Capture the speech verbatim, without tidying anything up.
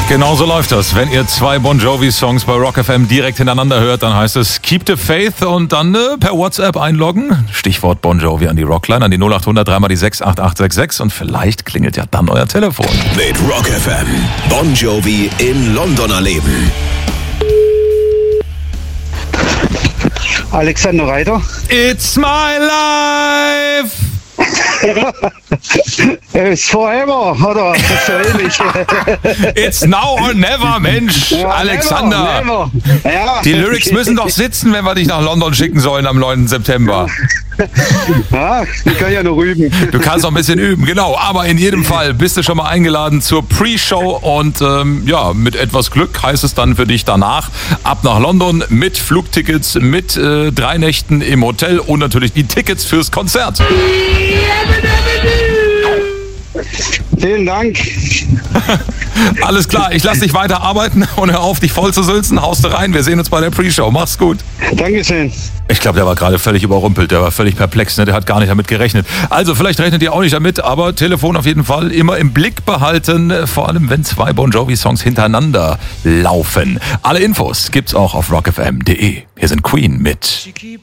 Genau so läuft das. Wenn ihr zwei Bon Jovi-Songs bei Rock F M direkt hintereinander hört, dann heißt es Keep the Faith und dann äh, per WhatsApp einloggen. Stichwort Bon Jovi an die Rockline, an die null acht hundert dreimal die sechs acht acht sechs sechs und vielleicht klingelt ja dann euer Telefon. Mit Rock F M. Bon Jovi im Londoner Leben. Alexander Reiter. It's my life! It's forever, oder so ähnlich. It's now or never, Mensch, Ja, Alexander. Never, never. Ja. Die Lyrics müssen doch sitzen, wenn wir dich nach London schicken sollen am neunten September. Ja, ich kann ja noch üben. Du kannst noch ein bisschen üben, genau. Aber in jedem Fall bist du schon mal eingeladen zur Pre-Show und ähm, ja, mit etwas Glück heißt es dann für dich danach ab nach London mit Flugtickets, mit äh, drei Nächten im Hotel und natürlich die Tickets fürs Konzert. Vielen Dank. Alles klar, ich lasse dich weiter arbeiten und hör auf, dich voll zu sülzen. Haust du rein, wir sehen uns bei der Pre-Show. Mach's gut. Dankeschön. Ich glaube, der war gerade völlig überrumpelt, der war völlig perplex, ne? Der hat gar nicht damit gerechnet. Also vielleicht rechnet ihr auch nicht damit, aber Telefon auf jeden Fall immer im Blick behalten, vor allem wenn zwei Bon Jovi-Songs hintereinander laufen. Alle Infos gibt's auch auf rock f m punkt d e. Hier sind Queen mit